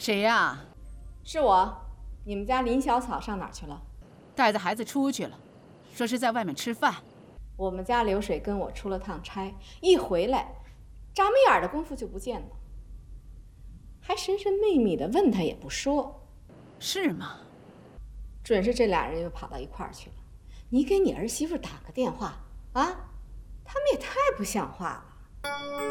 谁呀？ 是我。你们家林小草上哪儿去了？ 带着孩子出去了，说是在外面吃饭。 我们家流水跟我出了趟差，一回来，眨没眼的功夫就不见了，还神神秘秘的问他也不说。 是吗？ 准是这俩人又跑到一块儿去了。你给你儿媳妇打个电话啊，他们也太不像话了。